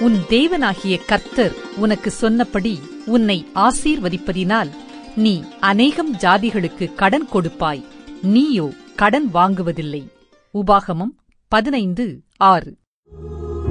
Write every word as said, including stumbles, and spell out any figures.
உன் தேவனாகிய கர்த்தர் உனக்கு சொன்னபடி உன்னை ஆசீர்வதிப்பதினால் நீ அநேகம் ஜாதிகளுக்கு கடன் கொடுப்பாய், நீயோ கடன் வாங்குவதில்லை. உபாகமம் பதினைந்து ஆறு.